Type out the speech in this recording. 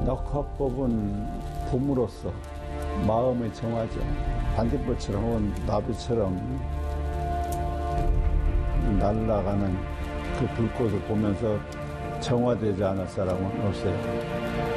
낙화법은 부모로서 마음의 정화죠. 반딧불처럼 혹은 나비처럼 날아가는 그 불꽃을 보면서 정화되지 않을 사람은 없어요.